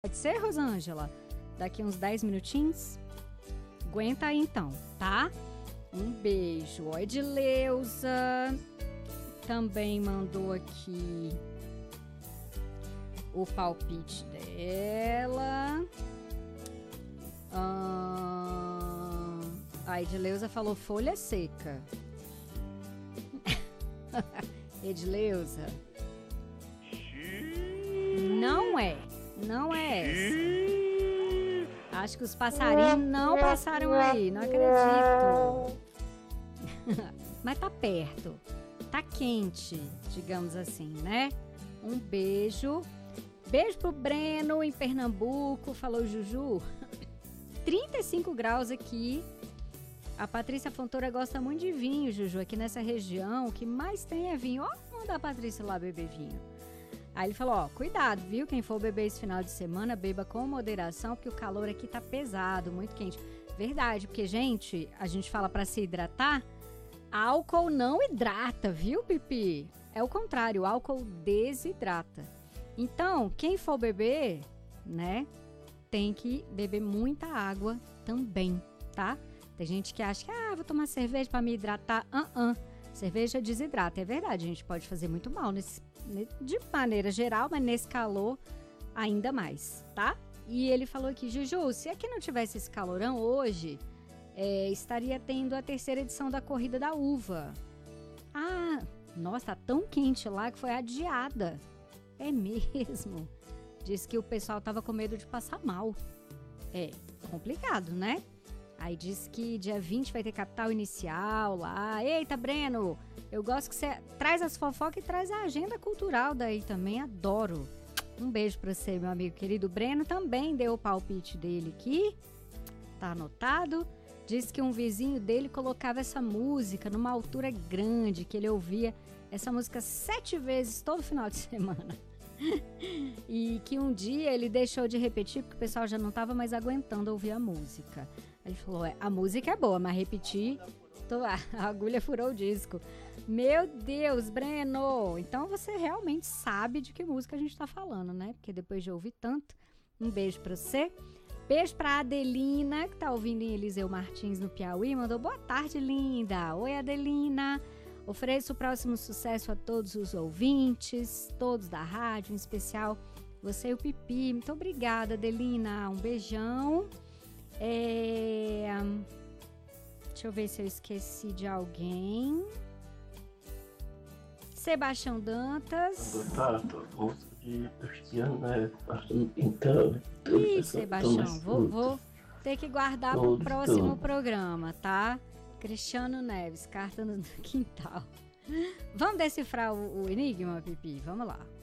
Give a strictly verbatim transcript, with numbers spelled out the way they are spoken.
Pode ser, Rosângela? Daqui uns dez minutinhos? Aguenta aí então, tá? Um beijo. Ó, Edileuza também mandou aqui o palpite dela. Ah, a Edileuza falou folha seca. Edileuza. Não é. Não é essa. Acho que os passarinhos não passaram aí. Não acredito. Mas tá perto. Tá quente, digamos assim, né? Um beijo. Beijo pro Breno, em Pernambuco. Falou, Juju. trinta e cinco graus aqui. A Patrícia Fontoura gosta muito de vinho, Juju. Aqui nessa região, o que mais tem é vinho. Ó, manda a Patrícia lá beber vinho. Aí ele falou, ó, cuidado, viu? Quem for beber esse final de semana, beba com moderação, porque o calor aqui tá pesado, muito quente. Verdade, porque, gente, a gente fala pra se hidratar, álcool não hidrata, viu, Pipi? É o contrário, o álcool desidrata. Então, quem for beber, né, tem que beber muita água também, tá? Tem gente que acha que, ah, vou tomar cerveja pra me hidratar. Uh-uh. Cerveja desidrata. É verdade, a gente pode fazer muito mal nesse, de maneira geral, mas nesse calor ainda mais, tá? E ele falou aqui, Juju, se aqui não tivesse esse calorão hoje, é, estaria tendo a terceira edição da Corrida da Uva. Ah, nossa, tá tão quente lá que foi adiada. É mesmo. Diz que o pessoal tava com medo de passar mal. É complicado, né? Aí diz que dia vinte vai ter capital inicial lá. Eita, Breno, eu gosto que você traz as fofocas e traz a agenda cultural daí também, adoro. Um beijo pra você, meu amigo querido. Breno também deu o palpite dele aqui, tá anotado. Diz que um vizinho dele colocava essa música numa altura grande, que ele ouvia essa música sete vezes todo final de semana. E que um dia ele deixou de repetir porque o pessoal já não estava mais aguentando ouvir a música. Ele falou, é, a música é boa, mas repetir, tô, a agulha furou o disco. Meu Deus, Breno! Então você realmente sabe de que música a gente tá falando, né? Porque depois de ouvir tanto, um beijo pra você. Beijo pra Adelina, que tá ouvindo em Eliseu Martins, no Piauí. Mandou boa tarde, linda. Oi, Adelina. Ofereço o próximo sucesso a todos os ouvintes, todos da rádio, em especial você e o Pipi. Muito obrigada, Adelina. Um beijão. É... Deixa eu ver se eu esqueci de alguém. Sebastião Dantas. Então, Ih, Sebastião, vou, vou ter que guardar para o próximo programa, tá? Cristiano Neves, carta no quintal. Vamos decifrar o, o enigma, Pipi? Vamos lá.